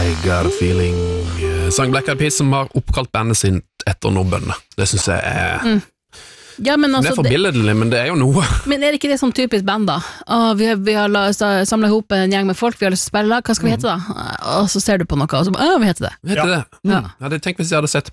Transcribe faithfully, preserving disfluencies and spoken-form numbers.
I got a feeling sang Black Eyed Peas som har oppkalt bandet sin etter noen bønner. Det synes jeg er mm. ja, men altså, det er forbilledelig, men det er jo noe. Men er det ikke det sånn typisk band da? Åh, vi har, vi har samlet ihop en gjeng med folk, vi har lyst til å spille, hva skal vi hete da? Og så ser du på noe, og så bare, åh, vi heter det. Heter Ja. det? Mm. Ja. Ja, det tenk hvis jeg hadde sett